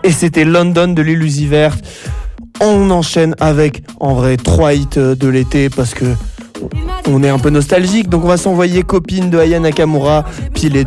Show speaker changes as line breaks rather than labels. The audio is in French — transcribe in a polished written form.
Et c'était London de l'Illusive. On enchaîne avec, en vrai, 3 hits de l'été parce que on est un peu nostalgique. Donc on va s'envoyer Copine de Aya Nakamura, puis les